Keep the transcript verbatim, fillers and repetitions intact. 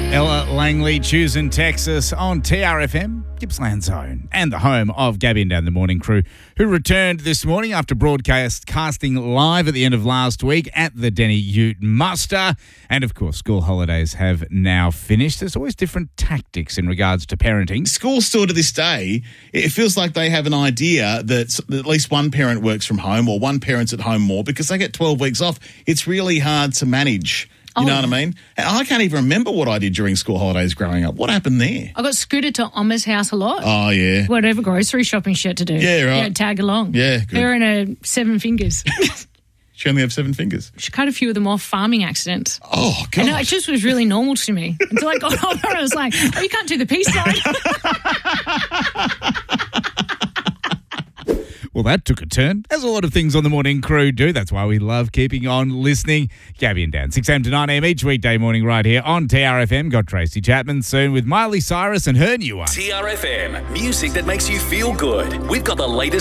Ella Langley, choosing Texas on T R F M, Gippsland Zone, and the home of Gabby and Dan, the morning crew, who returned this morning after broadcast casting live at the end of last week at the Denny Ute Muster. And of course, school holidays have now finished. There's always different tactics in regards to parenting. School still to this day, it feels like they have an idea that at least one parent works from home or one parent's at home more because they get twelve weeks off. It's really hard to manage. You oh. know what I mean? And I can't even remember what I did during school holidays growing up. What happened there? I got scooted to Omma's house a lot. Oh, yeah. Whatever grocery shopping she had to do. Yeah, right. Yeah, tag along. Yeah, good. Her and her seven fingers. She only have seven fingers? She cut a few of them off farming accidents. Oh, God. And it just was really normal to me. Until I got older, I was like, oh, you can't do the peace sign. Well, that took a turn, as a lot of things on the morning crew do. That's why we love keeping on listening. Gabby and Dan, six a.m. to nine a.m. each weekday morning right here on T R F M. Got Tracy Chapman soon with Miley Cyrus and her new one. T R F M, music that makes you feel good. We've got the latest